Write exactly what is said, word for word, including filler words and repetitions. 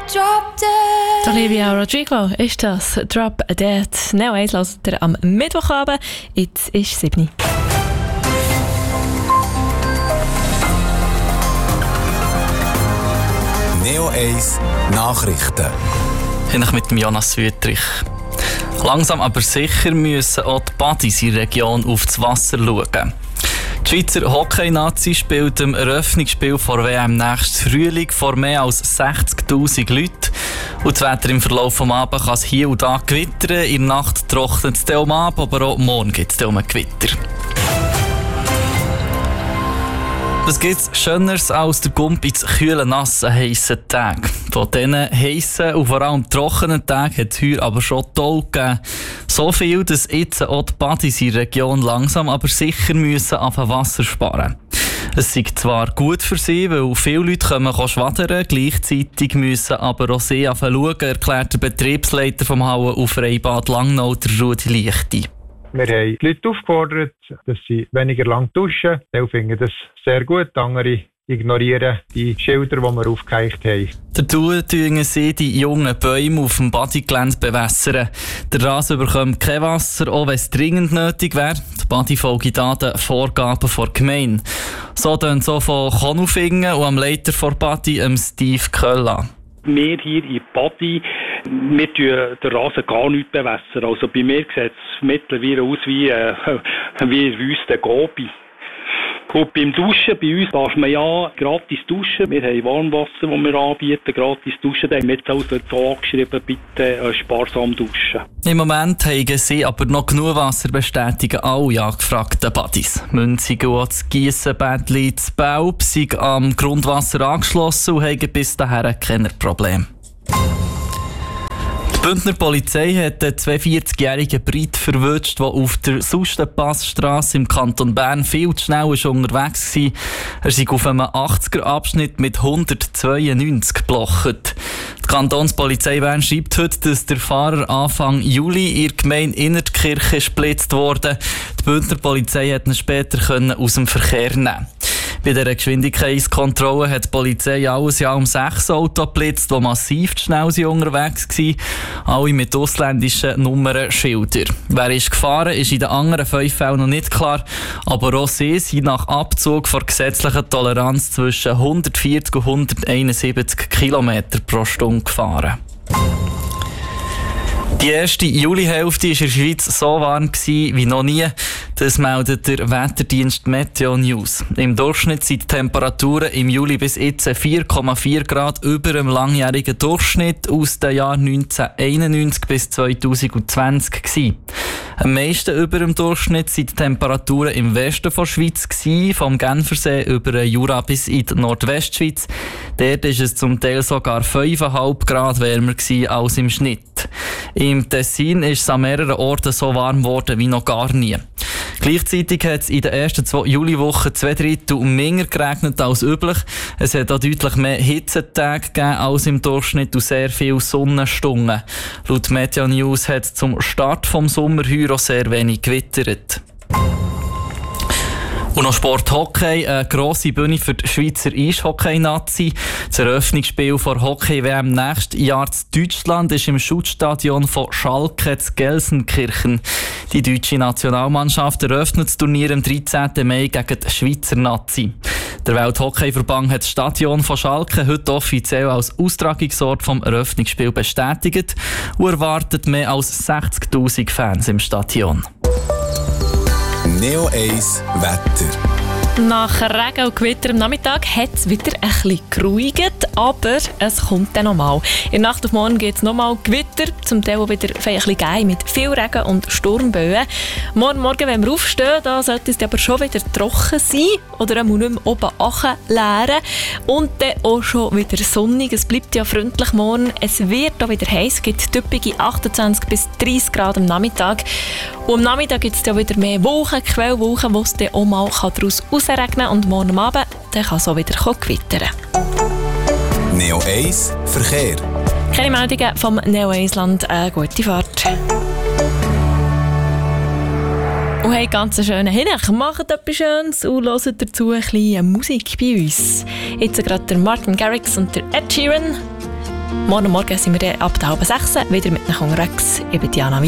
Drop Dead. Olivia Rodrigo ist das. Drop Dead. Neo eins hört ihr am Mittwochabend. Jetzt ist sieben. Neo eins Nachrichten. Ich mit dem Jonas Wüttrich. Langsam aber sicher müssen auch die Buddies in der Region auf das Wasser schauen. Die Schweizer Hockey-Nazi spielt im Eröffnungsspiel vor W M nächstes Frühling vor mehr als sechzigtausend Leuten. Und das Wetter im Verlauf des Abends kann es hier und da gewittern. In der Nacht trocknet es dann ab, aber auch morgen gibt es um ein Gewitter. Was gibt es Schöneres als der Gump ins kühle, nasse, heissen Tag? Von diesen heissen und vor allem trockenen Tagen hat es heute aber schon toll gegeben. So viel, dass jetzt auch die Buddies in der Region langsam aber sicher müssen anfangen Wasser sparen. Es ist zwar gut für sie, weil viele Leute kommen schwadern, gleichzeitig müssen aber auch sie anfangen schauen, erklärt der Betriebsleiter vom Hauen auf Freibad Langnau, der Rudi Lichti. Wir haben die Leute aufgefordert, dass sie weniger lang duschen. Die finden das sehr gut, andere ignorieren die Schilder, die wir aufgehängt haben. Dazu tun sie die jungen Bäume auf dem Badigelände bewässern. Der Rasen bekommt kein Wasser, auch wenn es dringend nötig wäre. Die Badi folgt da den Vorgaben der Gemeinde. So tönt so von Konufingen und am Leiter der Badi, Steve Köller. Wir hier in Badi, wir tun den Rasen gar nicht bewässern. Also bei mir sieht es mittlerweile aus wie, äh, wie eine Wüste Gobi. Und beim Duschen, bei uns darf man ja gratis duschen. Wir haben Warmwasser, das wir anbieten, gratis duschen. Da haben wir jetzt auch so angeschrieben, bitte äh, sparsam duschen. Im Moment haben sie aber noch genug Wasser, bestätigen alle angefragten Buddies. Münzigen und das Giessenbädli zu Baub sind am Grundwasser angeschlossen und haben bis dahin keine Probleme. Die Bündner Polizei hat einen zweiundvierzigjährigen Brit verwünscht, der auf der Sustenpassstrasse im Kanton Bern viel zu schnell unterwegs war. Er sei auf einem achtziger-Abschnitt mit hundertzweiundneunzig geblocht. Die Kantonspolizei Bern schreibt heute, dass der Fahrer Anfang Juli in der Gemeinde Innertkirche gesplitzt wurde. Die Bündner Polizei hat ihn später aus dem Verkehr nehmen. Bei dieser Geschwindigkeitskontrolle hat die Polizei alles Jahr um sechs Autos geblitzt, die massiv zu schnell sind unterwegs waren. Alle mit ausländischen Nummernschildern. Wer ist gefahren, ist in den anderen fünf Fällen noch nicht klar. Aber auch sie sind nach Abzug von gesetzlicher Toleranz zwischen hundertvierzig und hunderteinundsiebzig Kilometer pro Stunde gefahren. Die erste Julihälfte war in der Schweiz so warm wie noch nie. Das meldet der Wetterdienst Meteo News. Im Durchschnitt sind die Temperaturen im Juli bis jetzt vier Komma vier Grad über dem langjährigen Durchschnitt aus den Jahren neunzehnhunderteinundneunzig bis zweitausendzwanzig gewesen. Am meisten über dem Durchschnitt waren die Temperaturen im Westen der Schweiz gewesen, vom Genfersee über den Jura bis in die Nordwestschweiz. Dort war es zum Teil sogar fünf Komma fünf Grad wärmer als im Schnitt. Im Tessin ist es an mehreren Orten so warm geworden wie noch gar nie. Gleichzeitig hat es in den ersten zwei Juliwochen zwei Drittel mehr geregnet als üblich. Es hat auch deutlich mehr Hitzetage gegeben als im Durchschnitt und sehr viele Sonnenstunden. Laut Meteo News hat es zum Start des Sommers auch sehr wenig gewittert. Und noch Sport Hockey, eine grosse Bühne für die Schweizer Eishockey-Nazi. Das Eröffnungsspiel vor Hockey-W M nächstes Jahr in Deutschland ist im Schutzstadion von Schalke zu Gelsenkirchen. Die deutsche Nationalmannschaft eröffnet das Turnier am dreizehnten Mai gegen die Schweizer Nazi. Der Welthockeyverband hat das Stadion von Schalke heute offiziell als Austragungsort vom Eröffnungsspiel bestätigt und erwartet mehr als sechzigtausend Fans im Stadion. Neo eins Wetter. Nach Regen und Gewitter am Nachmittag hat es wieder ein bisschen geruhigt, aber es kommt dann nochmal. In der Nacht auf morgen gibt es nochmal Gewitter, zum Teil wieder ein bisschen geil mit viel Regen und Sturmböen. Morgen Morgen, wenn wir aufstehen, da sollte es aber schon wieder trocken sein oder auch nicht mehr oben leeren und dann auch schon wieder sonnig. Es bleibt ja freundlich morgen. Es wird auch wieder heiß, es gibt typische achtundzwanzig bis dreißig Grad am Nachmittag. Und am Nachmittag gibt es ja wieder mehr Wolken, Quellwolken, wo es dann auch mal daraus rausregnen kann. Und morgen Abend dann kann es auch wieder gewittern. Neo eins Verkehr. Keine Meldungen vom Neo eins Land. Eine gute Fahrt. Und hey, ganz einen schönen Hinweis. Macht etwas Schönes und hört dazu ein bisschen Musik bei uns. Jetzt gerade der Martin Garrix und der Ed Sheeran. Morgen Morgen sind wir dann ab der halben sechs wieder mit nach unterwegs. Ich bin Diana